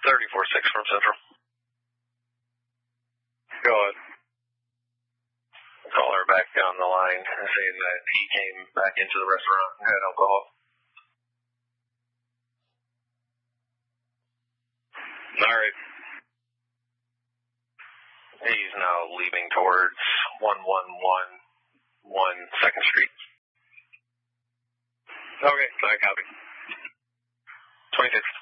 34-6 from Central. Go ahead. Caller back down the line saying that he came back into the restaurant and had alcohol. All right. He's now leaving towards 1111 2nd Street. Okay, I copy. 26.